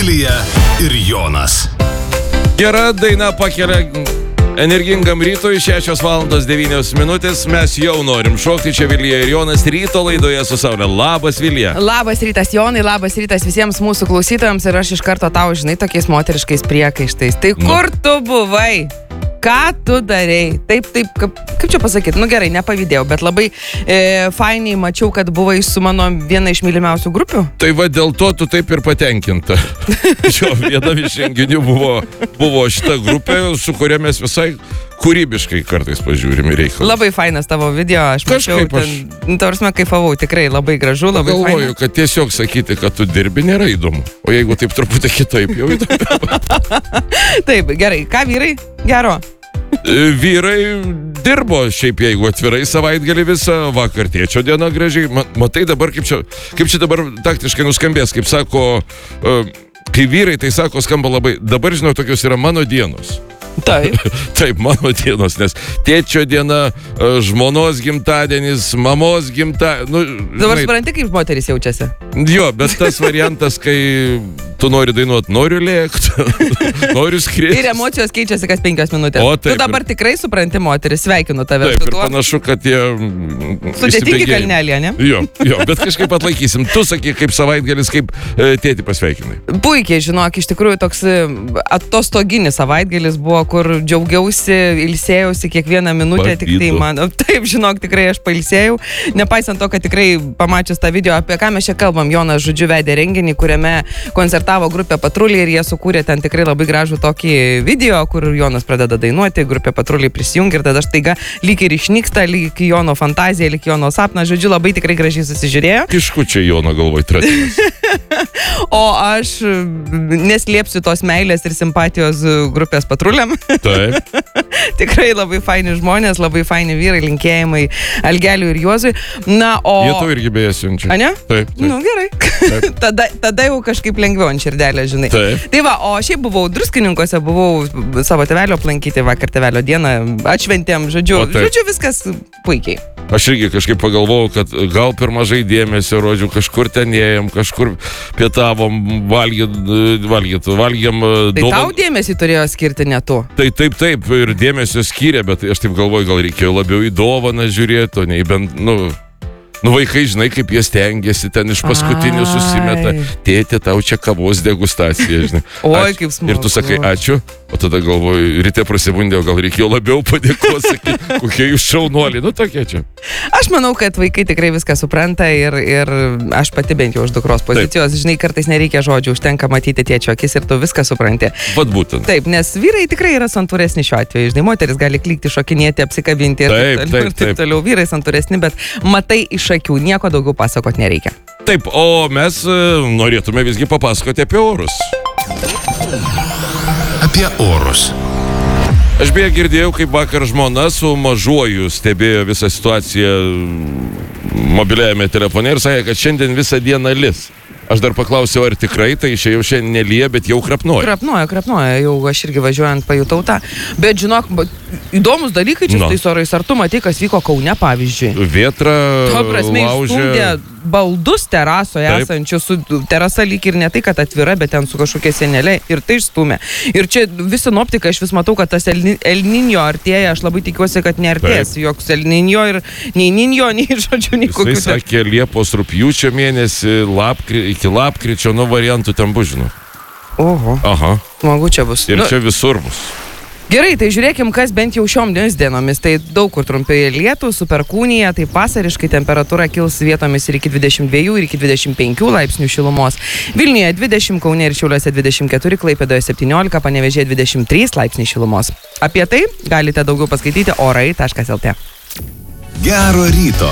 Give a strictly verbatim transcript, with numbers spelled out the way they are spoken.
Vilija ir Jonas. Gera daina pakelia energingam rytui, šešios valandos devynios minutės, mes jau norim šokti, čia Vilija ir Jonas ryto laidoje su Saule. Labas, Vilija. Labas rytas, Jonai, labas rytas visiems mūsų klausytojams ir aš iš karto tau, žinai, tokiais moteriškais priekaištais. Tai kur nu. tu buvai? Ką tu darei? Taip, taip, kaip, kaip čia pasakyti? Nu gerai, nepavydėjau, bet labai e, fainiai mačiau, kad buvai su mano viena iš mylimiausių grupių. Tai va dėl to tu taip ir patenkinta. Šio viena iš renginių buvo, buvo šita grupė, su kuria mes visai kūrybiškai kartais pažiūrime reikalą. Labai fainas tavo video, aš mačiau, Kažkaip aš... ten, tavrasme, kaifavau, tikrai labai gražu, labai faina. Galvoju, kad tiesiog sakyti, kad tu dirbi, nėra įdomu. O jeigu taip truputį kitaip, jau įdomu. Taip, gerai, ką vyrai? Gero. Vyrai dirbo, šiaip jeigu atvirai savaitgalį visą, vakar tėčio diena gražiai. Matai dabar, kaip čia, kaip čia dabar taktiškai nuskambės, kaip sako, kai vyrai tai sako, skamba labai, dabar žinau, tokios yra mano dienos. Taip. Taip, mano dienos, nes tėčio diena, žmonos gimtadienis, mamos gimtadienis. Nu, dabar supranti, kaip moteris jaučiasi? Jo, bet tas variantas, kai tu nori dainuoti, noriu lėkti, noriu skristi. Ir emocijos keičiasi kas penkios minutės. O, taip, tu dabar ir... tikrai supranti moteris, sveikinu tave. Taip, ir panašu, kad jie... Sudėtingi kalnelė, ne? Jo, jo, bet kažkaip atlaikysim. Tu sakai, kaip savaitgalis, kaip e, tėtį pasveikinai. Puikiai, žinok, iš tikrųjų toks atostoginis savaitgalis buvo, kur džiaugiausi, ilsėjausi kiekvieną minutę, Pavydu. tik tai man. Taip, žinok, tikrai aš pailsėjau. Nepaisant to, kad tikrai pamačius tą video, apie ką mes čia kalbam, Jonas, žodžiu, vedė renginį, kuriame koncertavo grupė Patruliai ir jie sukūrė ten tikrai labai gražų tokį video, kur Jonas pradeda dainuoti, grupė Patruliai prisijungia ir tada staiga lyg ir išnyksta, lyg Jono fantazija, lyg Jono sapnas, žodžiu, labai tikrai gražiai susižiūrėjo. Kiškučiai Jono galvoj tratimas. O aš neslėpsiu tos meilės ir simpatijos grupės Patruliam. Taip. Tikrai labai faini žmonės, labai faini vyrai, linkėjimai Algeliui ir Juozui. Na, o... Jie to irgi beje siunčia. A ne? Taip, taip. Nu, gerai. Taip. tada, tada jau kažkaip lengviau ant širdelę, žinai. Taip. Tai va, o šiaip buvau Druskininkuose, buvau savo tėvelio aplankyti vakar tėvelio dieną, atšventėm, žodžiu, žodžiu, viskas puikiai. Aš irgi kažkaip pagalvojau, kad gal per mažai dėmesio, rodžiu, kažkur ten ėjom, kažkur pietavom, valgyt, valgyt, valgėm. Tai dovan... tau dėmesį turėjo skirti ne tu. Tai taip, taip, ir dėmesio skyrė, bet aš taip galvoju, gal reikėjo labiau į dovaną žiūrėti, o ne į bent, nu... Nu, vaikai, žinai, kaip jie stengiasi, ten iš paskutinių susimeta. Tėtė, tau čia kavos degustacija, žinai. Oi, kaip smagu. Ir tu sakai, ačiū, o tada galvoju, ryte prasibundėjau, gal reikėjo labiau padėkoti, sakai, kokie jūs šaunuoliai, nu tokie čia. Aš manau, kad vaikai tikrai viską supranta ir, ir aš pati bent jau už dukros pozicijos, taip. Žinai, kartais nereikia žodžių, užtenka matyti tėčio akis ir tu viską supranti. Vat būtent. Taip, nes vyrai tikrai yra santūresni šiuo atveju, žinai, moteris gali klikti, šokinėti, apsikabinti ir taip, taip, taip, taip toliau, vyrai santūresni, bet matai iš akių, nieko daugiau pasakot nereikia. Taip, o mes norėtume visgi papasakoti apie orus. Apie orus. Aš beje girdėjau, kaip vakar žmona su mažuoju stebėjo visą situaciją mobiliajame telefone ir sakė, kad šiandien visą dieną lis. Aš dar paklausiau, ar tikrai, tai čia jau šiandien nelyja, bet jau krapnuoja. Krapnuoja, krapnuoja, jau aš irgi važiuojant pajutau tą. Bet žinok, įdomus dalykai čia no. tais orais, ar tu matai, kas vyko Kaune, pavyzdžiui? Vėtra prasme, laužė... baldus terasoje esančių, su terasa lyg ir ne tai, kad atvira, bet ten su kažkokia senelė ir tai išstumė. Ir čia visi optika, aš vis matau, kad tas El, El Niño artėja, aš labai tikiuosi, kad neartės, joks El Niño ir nei Niño, nei žodžiu, nei kokių. Jisai sakė Liepos rugpjūčio mėnesį, lapkri, iki lapkričio, nu variantų ten bus, žinau. Oho. Aha. Smagu čia bus. Ir nu. čia visur bus. Gerai, tai žiūrėkim, kas bent jau šiomis dienomis. Tai daug kur trumpai lietų, su perkūnija, tai vasariškai temperatūra kils vietomis ir iki dvidešimt dviejų, ir iki dvidešimt penkių laipsnių šilumos. Vilniuje dvidešimt, Kaune ir Šiauliuose dvidešimt keturi, Klaipėdoje septyniolika, Panevėžyje dvidešimt trys laipsniai šilumos. Apie tai galite daugiau paskaityti orai taškas el tė. Gero ryto.